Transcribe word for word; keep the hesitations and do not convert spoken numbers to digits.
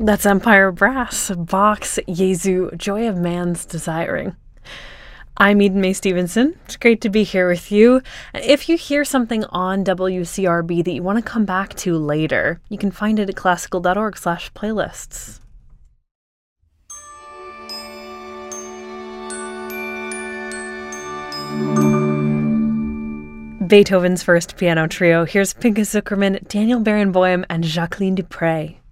That's Empire Brass, Bach's Jesu, Joy of Man's Desiring. I'm Eden May Stevenson. It's great to be here with you. If you hear something on W C R B that you want to come back to later, you can find it at classical.org slash playlists. Beethoven's First Piano Trio. Here's Pinchas Zukerman, Daniel Barenboim, and Jacqueline Dupre.